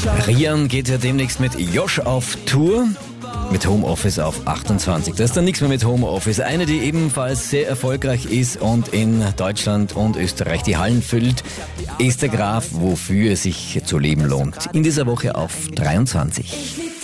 Rian geht ja demnächst mit Josh auf Tour. Mit Homeoffice auf 28. Das ist dann nichts mehr mit Homeoffice. Eine, die ebenfalls sehr erfolgreich ist und in Deutschland und Österreich die Hallen füllt, ist der Graf, wofür es sich zu leben lohnt. In dieser Woche auf 23.